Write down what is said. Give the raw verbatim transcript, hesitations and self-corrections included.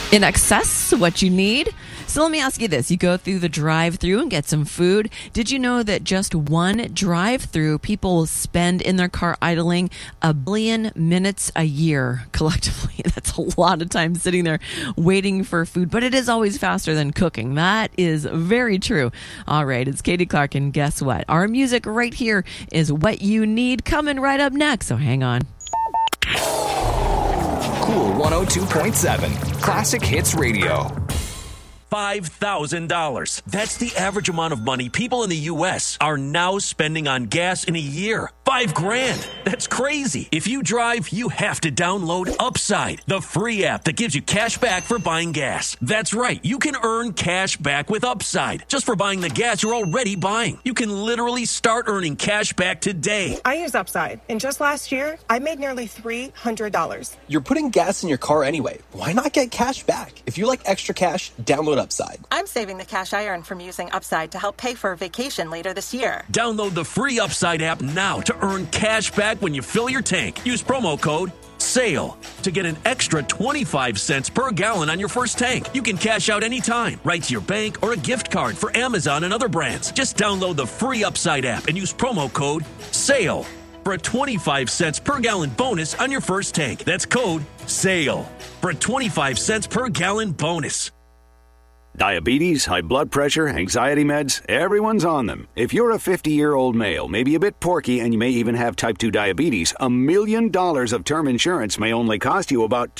in excess what you need. So let me ask you this. You go through the drive-thru and get some food. Did you know that just one drive-thru, people will spend in their car idling a billion minutes a year collectively? That's a lot of time sitting there waiting for food, but it is always faster than cooking. That is very true. All right, it's Katie Clark, and guess what? Our music right here is What You Need, coming right up next, so hang on. Cool one oh two point seven, Classic Hits Radio. five thousand dollars. That's the average amount of money people in the U S are now spending on gas in a year. Five grand. That's crazy. If you drive, you have to download Upside, the free app that gives you cash back for buying gas. That's right. You can earn cash back with Upside just for buying the gas you're already buying. You can literally start earning cash back today. I use Upside, and just last year, I made nearly three hundred dollars. You're putting gas in your car anyway. Why not get cash back? If you like extra cash, download Upside. I'm saving the cash I earn from using Upside to help pay for a vacation later this year. Download the free Upside app now to earn cash back when you fill your tank. Use promo code SALE to get an extra twenty-five cents per gallon on your first tank. You can cash out anytime, right to your bank or a gift card for Amazon and other brands. Just download the free Upside app and use promo code SALE for a twenty-five cents per gallon bonus on your first tank. That's code SALE for a twenty-five cents per gallon bonus. Diabetes, high blood pressure, anxiety meds, everyone's on them. If you're a fifty-year-old male, maybe a bit porky, and you may even have type two diabetes, a million dollars of term insurance may only cost you about